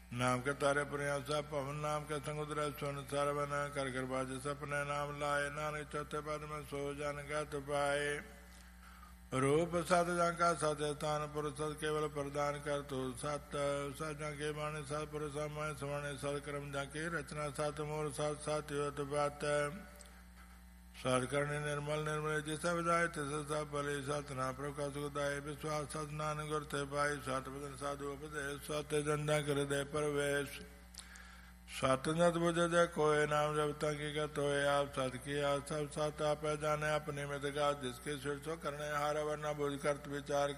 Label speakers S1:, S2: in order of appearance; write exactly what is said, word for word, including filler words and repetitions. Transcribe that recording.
S1: नाम के तारे प्रयासा पवन नाम के संग उतरे सुन सरवन कर कर बाज सपने नाम लाए नानक चौथे पद में सो जन गत पाए रूप सत जंका सत स्थान पुरुष सत केवल प्रदान कर तो सत सत जंके माने सत पुरुष समय स्वर्ण सत क्रम जंके रचना सत मूल सत सत योत बात सत्कर्णी निर्मल निर्मल जिसे बजाय तिस सब भले सत ना प्रकाश सुखदाय विश्वास सत नानक गुर ते पाई सत बदन साधु उपदेश सत जन कर दे परवेश सत नत बुझ जय कोय नाम जब तक गत होए आप सत किया सब सत आप जाने अपने में दगा जिसके सिर सो करने हार वरना बुझ करत विचार